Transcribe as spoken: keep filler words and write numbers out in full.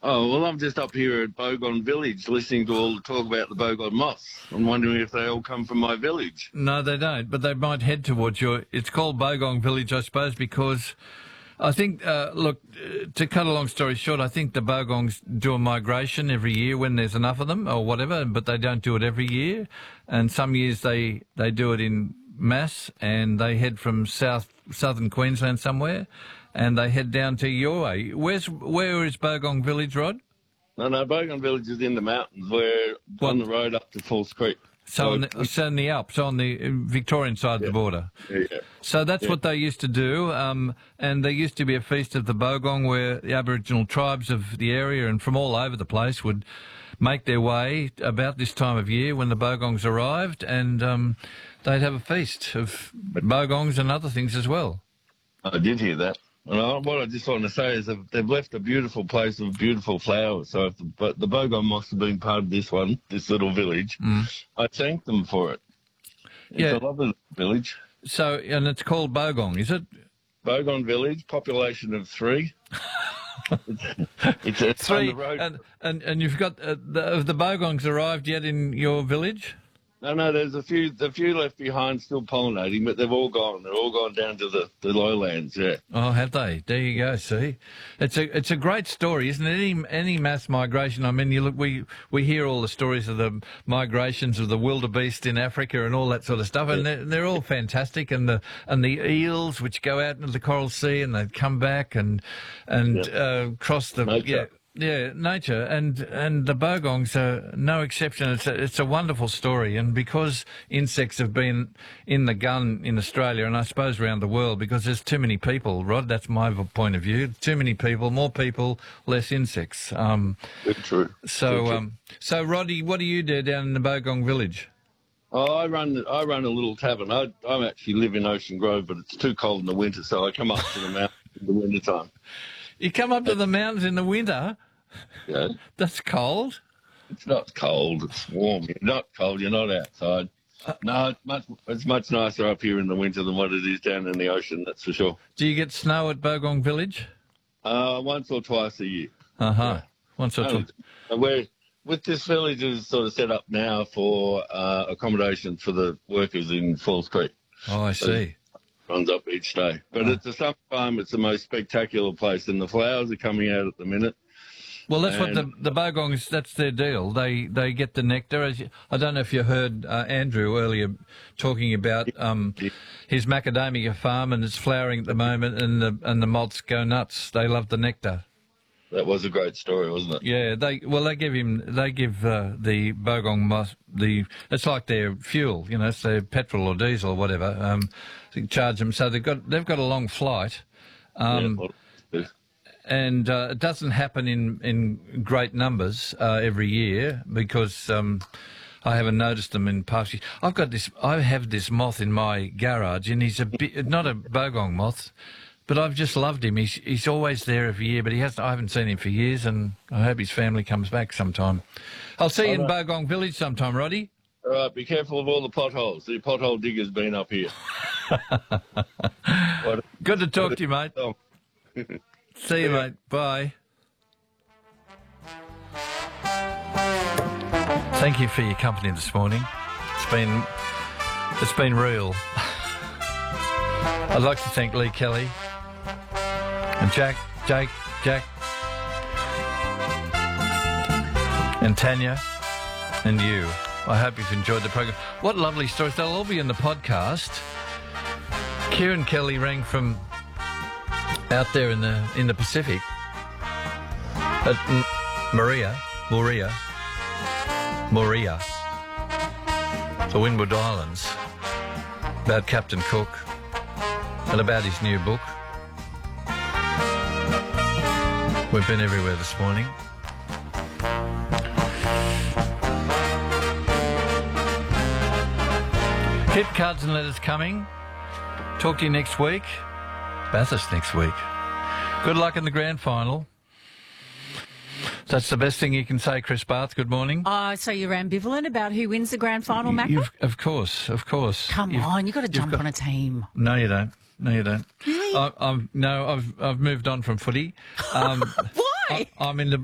Oh, well, I'm just up here at Bogon Village listening to all the talk about the Bogon moths. I'm wondering if they all come from my village. No, they don't, but they might head towards your... It's called Bogong Village, I suppose, because I think, uh, look, uh, to cut a long story short, I think the Bogongs do a migration every year when there's enough of them or whatever, but they don't do it every year. And some years they, they do it in mass and they head from south southern Queensland somewhere and they head down to your way. Where's, where is Bogong Village, Rod? No, no, Bogon Village is in the mountains. We're What? on the road up to Falls Creek. So, on the, so in the Alps, on the Victorian side Yeah. of the border. Yeah, yeah. So that's Yeah. what they used to do, um, and there used to be a feast of the Bogong where the Aboriginal tribes of the area and from all over the place would make their way about this time of year when the Bogongs arrived, and um, they'd have a feast of Bogongs and other things as well. I did hear that. And I, what I just want to say is that they've left a beautiful place with beautiful flowers. So if the, but the Bogon moths have been part of this one, this little village, Mm. I thank them for it. It's Yeah. a lovely village. So, and it's called Bogong, is it? Bogon Village, population of three. it's, it's, it's Three, on the road. and, and, and you've got, uh, the, have the Bogongs arrived yet in your village? No, no, there's a few, a few left behind still pollinating, but they've all gone. They're all gone down to the, the lowlands, yeah. Oh, have they? There you go. See, it's a it's a great story, isn't it? Any any mass migration. I mean, you look, we we hear all the stories of the migrations of the wildebeest in Africa and all that sort of stuff, and they're, they're all fantastic. And the and the eels which go out into the Coral Sea and they come back and and Yeah. uh, cross the Nature. yeah. Yeah, nature, and and the Bogongs are no exception. It's a, it's a wonderful story, and because insects have been in the gun in Australia, and I suppose around the world, because there's too many people, Rod, that's my v- point of view, too many people, more people, less insects. Um, Very true. so, Very true. um, so Roddy, what do you do down in the Bogong Village? Oh, I run I run a little tavern. I I actually live in Ocean Grove, but it's too cold in the winter, so I come up to the mountains in the winter time. You come up to the mountains in the winter, Yeah. that's cold. It's not cold, it's warm. You're not cold, you're not outside. No, it's much it's much nicer up here in the winter than what it is down in the ocean, that's for sure. Do you get snow at Bogong Village? Uh, once or twice a year. Uh-huh. Yeah. Once or No, twice. and we're with this village is sort of set up now for uh, accommodation for the workers in Falls Creek. Oh, I see. Runs up each day. But Oh. at the summertime, it's the most spectacular place, and the flowers are coming out at the minute. Well, that's what the And- the Bogongs. That's their deal. They they get the nectar. As you, I don't know if you heard uh, Andrew earlier talking about um, his macadamia farm, and it's flowering at the moment, and the and the moths go nuts. They love the nectar. That was a great story, wasn't it? Yeah, they well they give him they give uh, the Bogong moth the it's like their fuel, you know, it's their petrol or diesel or whatever. Um, they charge them, so they've got they've got a long flight. Um, Yeah, well, and uh, it doesn't happen in, in great numbers uh, every year because um, I haven't noticed them in past years. I've got this. I have this moth in my garage, and he's a bit, not a Bogong moth, but I've just loved him. He's he's always there every year, but he has I haven't seen him for years, and I hope his family comes back sometime. I'll see you in Bogong Village sometime, Roddy. all right, be careful of all the potholes. The pothole digger's been up here. What- Good to talk to you, mate. oh. See you, mate. Bye. Thank you for your company this morning. It's been it's been real. I'd like to thank Lee Kelly and Jack, Jake, Jack, and Tanya, and you. I hope you've enjoyed the program. What lovely stories. They'll all be in the podcast. Kieran Kelly rang from out there in the in the Pacific at M- Maria, Moria, Moria, the Windward Islands, about Captain Cook and about his new book. We've been everywhere this morning. Keep cards and letters coming. Talk to you next week. Bathurst next week. Good luck in the grand final. That's the best thing you can say, Chris Barth. Good morning. Oh, so you're ambivalent about who wins the grand final, Macca? You've, of course, of course. Come You've- on, you've got to jump got- on a team. No, you don't. No, you don't. Really? I, I'm no. I've I've moved on from footy. Um, Why? I, I'm in the